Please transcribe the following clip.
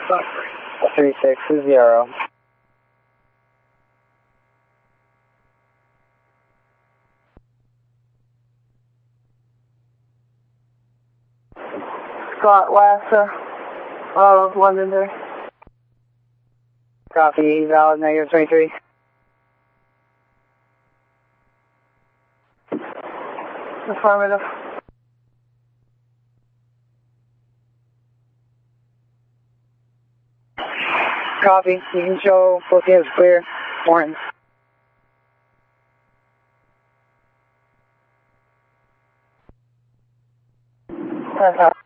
360. Scott Lasser, Londonderry. Copy, valid -23. Affirmative. Copy, you can show both hands clear. Morton. That's